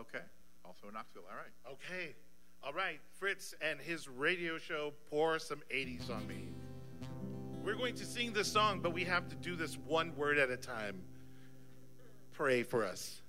Okay. Also in Knoxville. All right. Okay. All right. Fritz and his radio show, Pour Some 80s on Me. We're going to sing this song, but we have to do this one word at a time. Pray for us.